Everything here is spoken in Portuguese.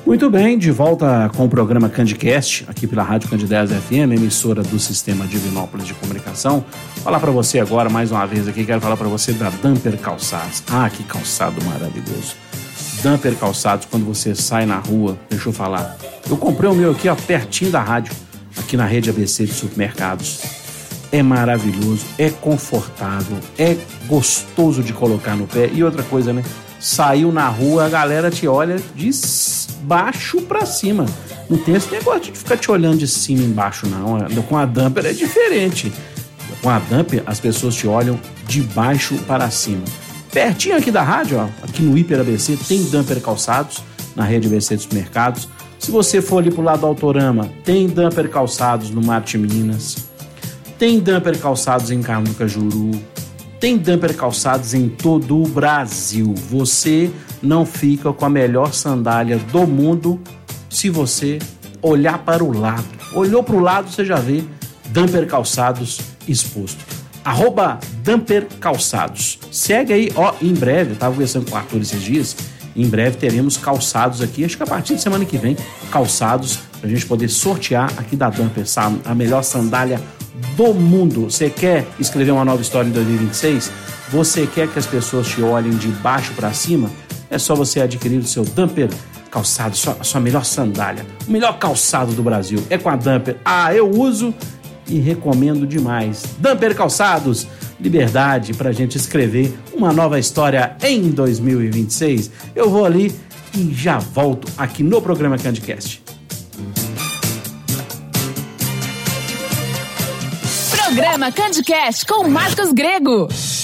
Muito bem, de volta com o programa Candicast, aqui pela Rádio Candidez FM, emissora do Sistema Divinópolis de Comunicação. Falar para você agora, mais uma vez aqui, quero falar para você da Damper Calçados. Ah, que calçado maravilhoso. Damper Calçados, quando você sai na rua, deixa eu falar. Eu comprei o meu aqui, ó, pertinho da rádio, aqui na rede ABC de supermercados. É maravilhoso, é confortável, é gostoso de colocar no pé. E outra coisa, né? Saiu na rua, a galera te olha de baixo pra cima. Não tem esse negócio de ficar te olhando de cima e embaixo, não. Com a Damper é diferente. Com a Damper, as pessoas te olham de baixo para cima. Pertinho aqui da rádio, ó, aqui no Hiper ABC, tem Damper Calçados, na rede ABC dos mercados. Se você for ali pro lado do Autorama, tem Damper Calçados no Marte Minas. Tem Damper Calçados em Carmo Cajuru. Tem Damper Calçados em todo o Brasil. Você não fica com a melhor sandália do mundo se você olhar para o lado. Olhou para o lado, você já vê Damper Calçados exposto. @Damper Calçados. Segue aí, ó, em breve, eu estava conversando com o Arthur esses dias, em breve teremos calçados aqui, acho que a partir de semana que vem, calçados, pra gente poder sortear aqui da Damper, a melhor sandália do mundo. Você quer escrever uma nova história em 2026? Você quer que as pessoas te olhem de baixo para cima? É só você adquirir o seu Damper Calçado, a sua melhor sandália. O melhor calçado do Brasil é com a Damper. Ah, eu uso e recomendo demais. Damper Calçados, liberdade pra gente escrever uma nova história em 2026. Eu vou ali e já volto aqui no programa Candicast. Programa Candicast com Marcos Grego.